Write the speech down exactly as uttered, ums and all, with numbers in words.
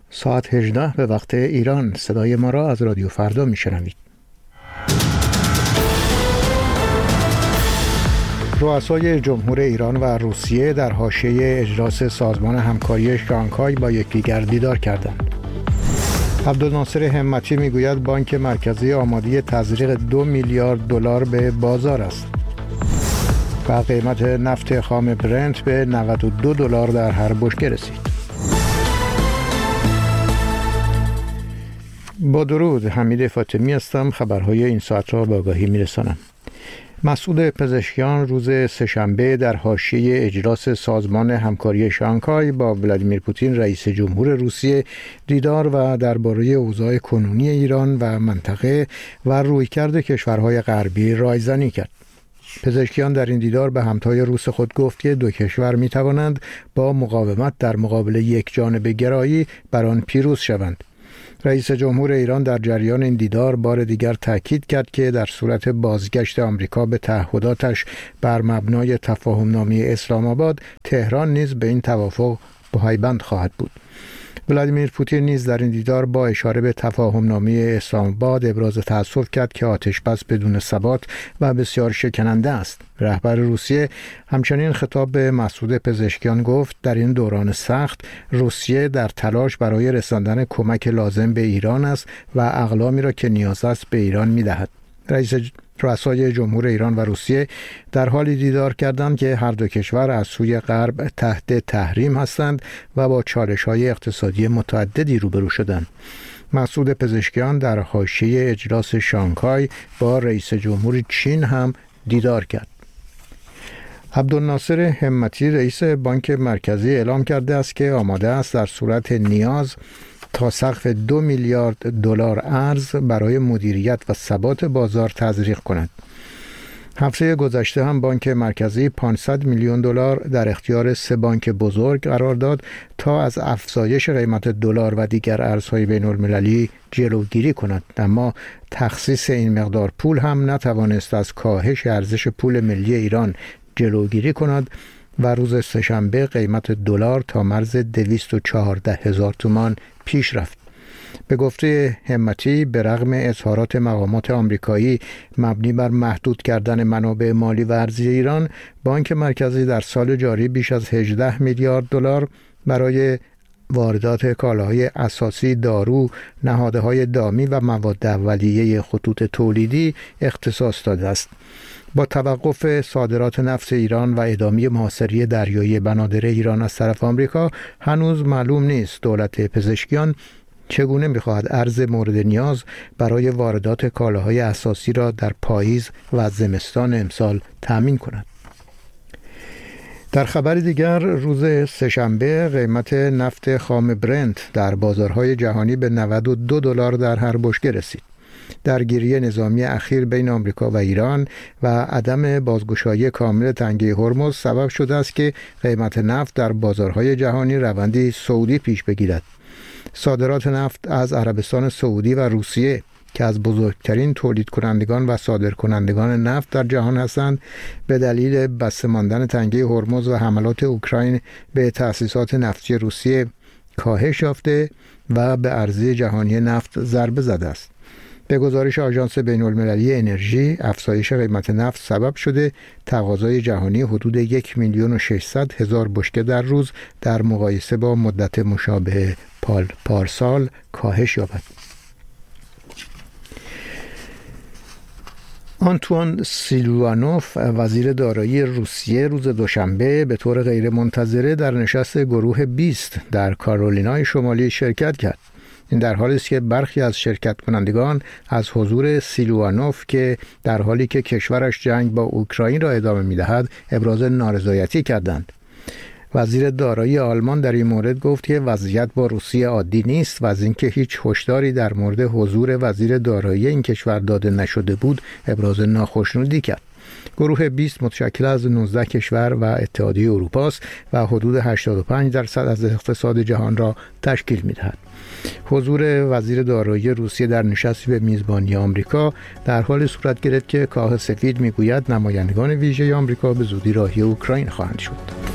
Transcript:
ساعت هجده به وقت ایران. صدای ما را از رادیو فردا میشنوید. رؤسای جمهور ایران و روسیه در حاشیه اجلاس سازمان همکاری شانگهای با یکدیگر دیدار کردند. عبدالناصر همتی میگوید بانک مرکزی آماده تزریق دو میلیارد دلار به بازار است. و قیمت نفت خام برنت به نود و دو دلار در هر بشکه رسید. با درود، حمید فاطمی هستم. خبرهای این ساعت را به آگاهی میرسانم. مسعود پزشکیان روز سه‌شنبه در حاشیه اجلاس سازمان همکاری شانگهای با ولادیمیر پوتین رئیس جمهور روسیه دیدار و درباره اوضاع کنونی ایران و منطقه و رویکرد کشورهای غربی رایزنی کرد. پزشکیان در این دیدار به همتای روس خود گفت که دو کشور می توانند با مقاومت در مقابل یک جانبه گرایی بر آن پیروز شوند. رئیس جمهور ایران در جریان این دیدار بار دیگر تاکید کرد که در صورت بازگشت آمریکا به تعهداتش بر مبنای تفاهم‌نامه اسلام آباد، تهران نیز به این توافق پایبند خواهد بود. ولادیمیر پوتین نیز در این دیدار با اشاره به تفاهم‌نامه اسلام آباد ابراز تأسف کرد که آتش‌بس بدون ثبات و بسیار شکننده است. رهبر روسیه همچنین خطاب به مسعود پزشکیان گفت در این دوران سخت روسیه در تلاش برای رساندن کمک لازم به ایران است و اقلامی را که نیاز است به ایران می‌دهد. رئیس رؤسای جمهور ایران و روسیه در حالی دیدار کردند که هر دو کشور از سوی غرب تحت تحریم هستند و با چالش‌های اقتصادی متعددی روبرو شدند. مسعود پزشکیان در حاشیه اجلاس شانگهای با رئیس جمهور چین هم دیدار کرد. عبدالناصر همتی رئیس بانک مرکزی اعلام کرده است که آماده است در صورت نیاز تا سقف دو میلیارد دلار ارز برای مدیریت و ثبات بازار تزریق کند. هفته گذشته هم بانک مرکزی پانصد میلیون دلار در اختیار سه بانک بزرگ قرار داد تا از افزایش قیمت دلار و دیگر ارزهای بین المللی جلوگیری کند، اما تخصیص این مقدار پول هم نتوانست از کاهش ارزش پول ملی ایران جلوگیری کند و روز سه‌شنبه قیمت دلار تا مرز دویست و چهارده هزار تومان پیش رفت. به گفته همتی به رغم اظهارات مقامات آمریکایی مبنی بر محدود کردن منابع مالی و ارزی ایران، بانک مرکزی در سال جاری بیش از هجده میلیارد دلار برای واردات کالاهای اساسی، دارو، نهادهای دامی و مواد اولیه خطوط تولیدی اختصاص داده است. با توقف صادرات نفت ایران و ادامه محاصره دریایی بنادر ایران از طرف آمریکا، هنوز معلوم نیست دولت پزشکیان چگونه می‌خواهد ارز مورد نیاز برای واردات کالاهای اساسی را در پاییز و زمستان امسال تأمین کند. در خبر دیگر روز سه‌شنبه قیمت نفت خام برنت در بازارهای جهانی به نود و دو دلار در هر بشکه رسید. درگیری نظامی اخیر بین آمریکا و ایران و عدم بازگشایی کامل تنگه هرمز سبب شده است که قیمت نفت در بازارهای جهانی روندی صعودی پیش بگیرد. صادرات نفت از عربستان سعودی و روسیه که از بزرگترین تولید کنندگان و صادر کنندگان نفت در جهان هستند، به دلیل بسته ماندن تنگه هرمز و حملات اوکراین به تأسیسات نفتی روسیه کاهش یافته و به عرضه جهانی نفت ضربه زده است. به گزارش آژانس بین المللی انرژی، افزایش قیمت نفت سبب شده تقاضای جهانی حدود یک میلیون و ششصد هزار بشکه در روز در مقایسه با مدت مشابه پارسال کاهش یابد. آنتوان سیلوانوف وزیر دارایی روسیه روز دوشنبه به طور غیرمنتظره در نشست گروه بیست در کارولینای شمالی شرکت کرد. این در حالی است که برخی از شرکت کنندگان از حضور سیلوانوف که در حالی که کشورش جنگ با اوکراین را ادامه می‌دهد ابراز نارضایتی کردند. وزیر دارایی آلمان در این مورد گفت که وضعیت با روسیه عادی نیست و از اینکه هیچ هشداری در مورد حضور وزیر دارایی این کشور داده نشده بود ابراز ناخشنودی کرد. گروه بیست متشکل از نوزده کشور و اتحادیه اروپا است و حدود هشتاد و پنج درصد از اقتصاد جهان را تشکیل می‌دهد. حضور وزیر دارایی روسیه در نشستی به میزبانی آمریکا در حال صورت گرفت که کاخ سفید میگوید نمایندگان ویژه آمریکا به زودی راهی اوکراین خواهند شد.